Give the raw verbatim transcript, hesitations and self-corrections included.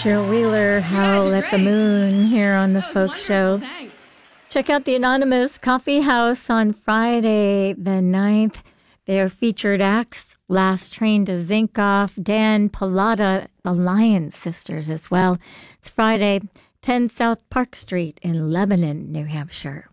Cheryl Wheeler, Howl at the Moon here on The Folk Show. Thanks. Check out the Anonymous Coffee House on Friday the ninth. Their featured acts, Last Train to Zinkoff, Dan Pallotta, the Lion Sisters as well. It's Friday, ten South Park Street in Lebanon, New Hampshire.